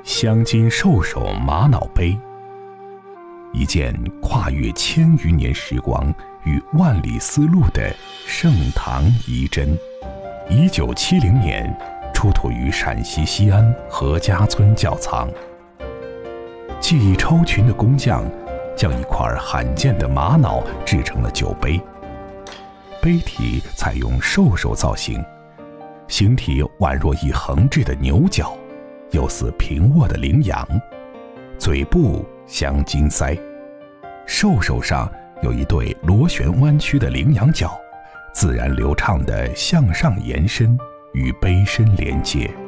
镶金兽首玛瑙杯，一件跨越1000余年时光与万里丝路的盛唐遗珍。1970年出土于陕西西安何家村窖藏。技艺超群的工匠将一块罕见的玛瑙制成了酒杯，杯体采用兽首造型，形体宛若一横置的牛角，又似平卧的羚羊，嘴部镶金腮，兽首上有一对螺旋弯曲的羚羊角，自然流畅地向上延伸，与杯身连接。